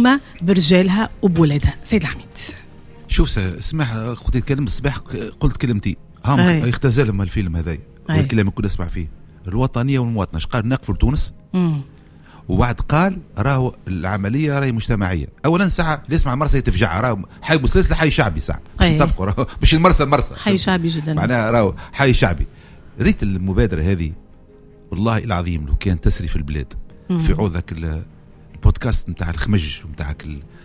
حومة برجالها وبولادها. سيد الحميد شوف اسمح قلت يتكلم الصباح قلت كلمتي هم يختزلهم الفيلم هذا والكلام كل اسمع فيه الوطنية والمواطنة. قال نقفل تونس وبعد قال راهو العملية راهي مجتمعية. أولا ساعة اللي يسمع مرسى يتفجع راهو حي بوسلسلة حي شعبي ساعة تفقوا راهو مش المرسى حي شعبي جدا معناها راهو حي شعبي. ريت المبادرة هذه والله العظيم لو كان تسري في البلاد في عوضك البودكاست نتاع الخمج ونتاع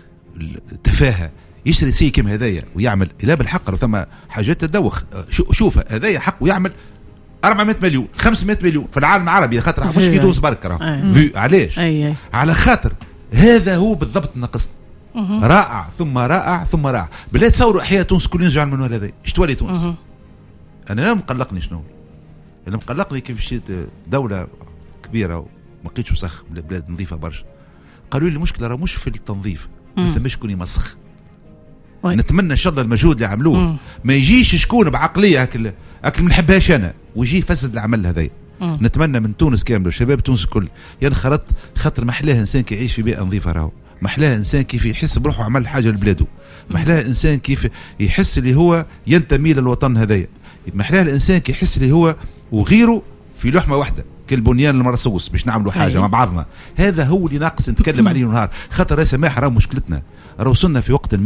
التفاهة يشتري شيء كم هدايا ويعمل إلا بالحق ثم حاجات تدوخ. شوف هدايا حق ويعمل 400 مليون 500 مليون في العالم العربي خاطر مش في تونس برك علاش على خاطر هذا هو بالضبط ناقص. رائع ثم رائع ثم رائع. بلا تصوروا احياء تونس كل ينزعوا من المنوال هذا. اش تولي تونس؟ انا لا مقلقني شنو اللي مقلقني كيف مشيت دوله كبيره وما لقيتش وسخ بلاد نظيفه برشا. قالوا لي المشكله راه مش في التنظيف ما ثماش شكون يمسخ. نتمنى ان شاء الله المجهود اللي عملوه ما يجيش شكون بعقليه اكل ما نحبهاش انا ويجي يفسد العمل هذايا. نتمنى من تونس كامل وشباب تونس الكل ينخرط خاطر محلاه انسان كي يعيش في بيئه نظيفه راهو محلاه انسان كيف يحس بروحه عمل حاجه لبلاده. محلاه انسان كيف يحس اللي هو ينتمي للوطن هذايا. محلاه الانسان كي يحس اللي هو وغيره في لحمه واحده كالبنيان المرصوص باش نعملوا حاجه مع بعضنا. هذا هو اللي ناقص نتكلم عليه نهار خاطر يا سماح راه مشكلتنا راه وصلنا في وقت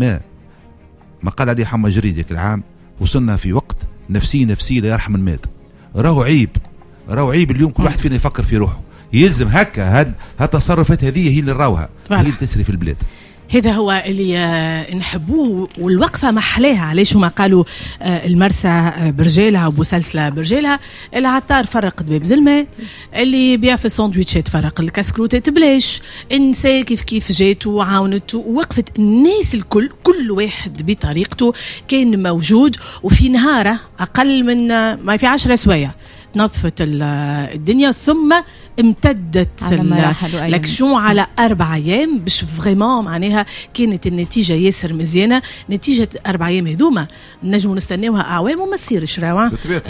ما قال عليه حما جريد ذاك العام وصلنا في وقت نفسي لا يرحم المات. راهو عيب اليوم كل واحد فينا يفكر في روحه. يلزم هكا هالتصرفات هذه هي اللي نراوها هي اللي تسري في البلاد. هذا هو اللي نحبوه والوقفة محلاها. علاش ما قالوا المرسى برجالها وبوسلسلة برجالها. العطار فرق دباب زلمة اللي بيع في الساندويتشات فرق الكسكروتات بلاش. النساء كيف جات وعاونت ووقفت الناس الكل كل واحد بطريقته كان موجود. وفي نهاره أقل من ما في 10 سوايع نظفت الدنيا ثم امتدت الاكسيون على 4 أيام باش فريمون معناها كانت النتيجه ياسر مزيانه. نتيجه 4 أيام هذوما نجموا نستناوها اعوام وما تصيرش راهو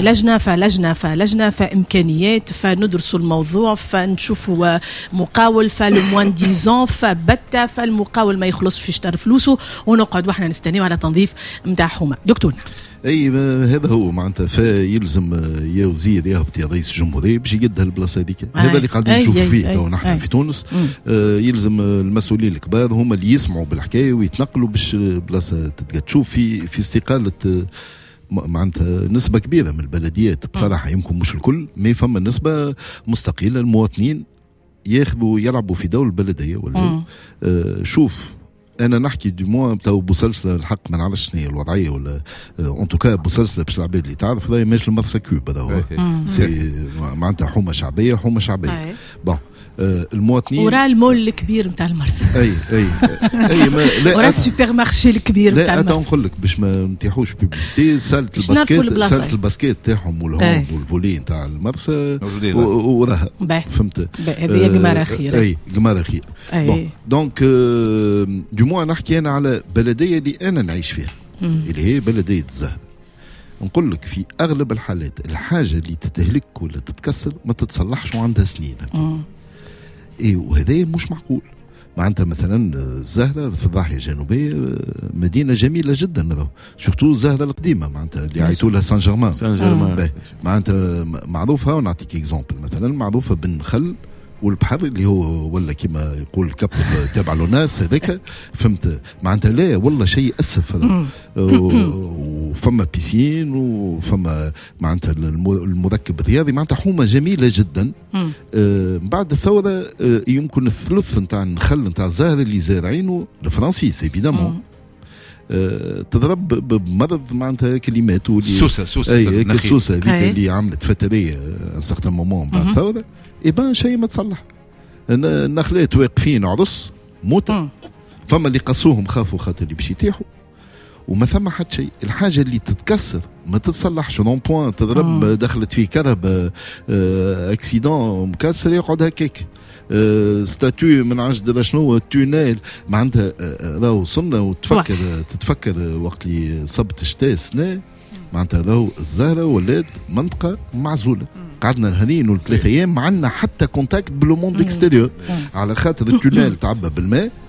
لجنه فامكانيات فندرسوا الموضوع فنشوفوا مقاول فالموان ديزون فبته فالمقاول ما يخلصش في شطر فلوسه ونقعد واحنا نستناو على تنظيف نتاع حومه. دكتور اي هذا هو معناتها فيلزم يا وزير يهبط يا رئيس الجمهوريه باش يقد هالبلاصه هذيك. هذا اللي قاعدين نشوفوا فيه تو نحن في تونس. يلزم المسؤولين الكبار هما اللي يسمعوا بالحكايه ويتنقلوا باش بلاصه تتقد. تشوف في استقاله معناتها نسبه كبيره من البلديات بصراحه يمكن مش الكل ما فما نسبه مستقله المواطنين ياخذوا يلعبوا في دور البلديه ولا شوف انا نحكي دي مو تاع بوسلسله الحق ما نعرفش شنو هي الوضعيه ولا اون توكا بوسلسله باش العباد اللي تعرف راهي ماشي المرسى كوب هذا هو سي معناتها حومه شعبيه بون المواطنين ورا المول الكبير نتاع المرسى اي ورا السوبر مارشي الكبير نتاع المرسى. لا نقول لك باش ما نتيحوش بيبليستي سالة الباسكيت تاعهم والهوند والفولي نتاع المرسى وراها فهمت. هذه قماره خير اي قماره خير. دونك دو مو نحكي انا على بلديه اللي انا نعيش فيها اللي هي بلديه الزهر. نقول لك في اغلب الحالات الحاجه اللي تتهلك ولا تتكسر ما تتصلحش وعندها سنين. وهذا مش معقول. معناتها مثلا الزهرة في الضاحية الجنوبية مدينة جميلة جدا شفتوا الزهرة القديمة معناتها اللي عيطوا لها سان جيرمان معناتها معروفة. ونعطيك اكزامبل مثلا معروفة بن خل والبحر اللي هو ولا كما يقول الكابتن تابع لوناس هذاك فهمت معناتها لا والله شيء اسف وفما بيسين وفما معناتها المركب الرياضي معناتها حومه جميله جدا. بعد الثوره يمكن الثلث نتاع النخل نتاع الزهر اللي زارعينه الفرنسيس ايفيدامون تضرب بمرض معناتها كلمات سوسه السوسه اللي عملت فتريه سيغتان مومون بعد الثوره شيء ما تصلح. النخلات واقفين عرس موتى فما اللي قصوهم خافوا خاطر اللي باش يتيحوا وما ثم حد شيء. الحاجه اللي تتكسر ما تتصلحش. رون بوان تضرب دخلت فيه كرب اكسيدون مكسر يقعد هكاك. ستاتيو من عجل شنو التونيل معناتها راهو وصلنا تتفكر وقت اللي صبت الشتاء السنه معناتها راهو الزهره ولات منطقه معزوله. قعدنا نهارين و3 ايام ما عندنا حتى كونتاكت بالموند اكستيريور على خاطر التونيل تعبى بالماء